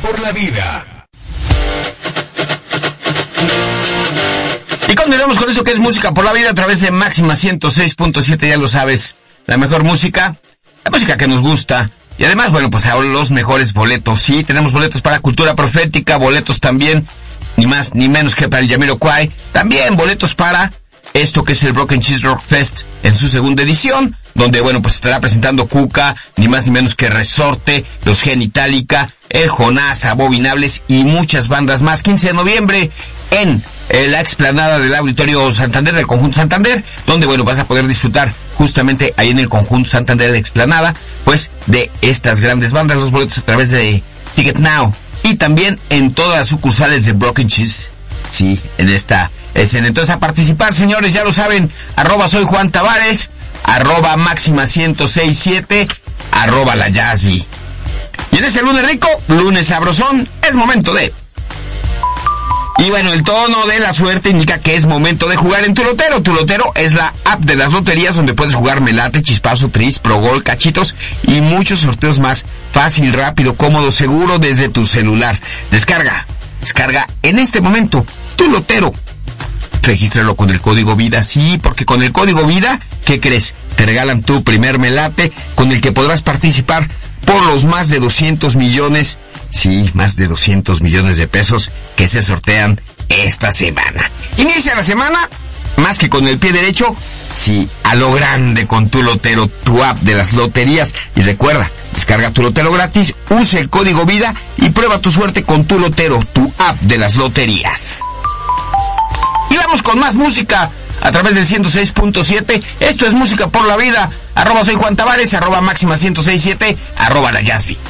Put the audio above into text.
por la vida. Y continuamos con eso que es música por la vida a través de Máxima 106.7, ya lo sabes, la mejor música, la música que nos gusta. Y además, bueno, pues ahora los mejores boletos, sí, tenemos boletos para Cultura Profética, boletos también, ni más ni menos que para el Jamiroquai, también boletos para esto que es el Broken Cheese Rock Fest en su segunda edición, donde, bueno, pues estará presentando Cuca, ni más ni menos que Resorte, Los Genitalica, El Jonás, Abominables y muchas bandas más. 15 de noviembre en la explanada del Auditorio Santander, del Conjunto Santander, donde, bueno, vas a poder disfrutar justamente ahí en el Conjunto Santander de explanada, pues, de estas grandes bandas, los boletos a través de Ticket Now, y también en todas las sucursales de Broken Cheese, sí, en esta escena. Entonces, a participar, señores, ya lo saben, @soy Juan Tavares, @máxima 1067, @la Jazzby. Y en este lunes rico, lunes sabrosón, es momento de... Y bueno, el tono de la suerte indica que es momento de jugar en Tu Lotero. Tu Lotero es la app de las loterías donde puedes jugar Melate, Chispazo, Tris, Progol, Cachitos y muchos sorteos más. Fácil, rápido, cómodo, seguro desde tu celular. Descarga en este momento Tu Lotero. Regístralo con el código VIDA, sí, porque con el código VIDA, ¿qué crees? Te regalan tu primer melate con el que podrás participar por los más de 200 millones, sí, más de 200 millones de pesos que se sortean esta semana. Inicia la semana, más que con el pie derecho, sí, a lo grande con Tu Lotero, tu app de las loterías. Y recuerda, descarga Tu Lotero gratis, usa el código VIDA y prueba tu suerte con Tu Lotero, tu app de las loterías. Y vamos con más música a través del 106.7. Esto es música por la vida. @soy Juan Tavares, @máxima 1067, @la Jazzby.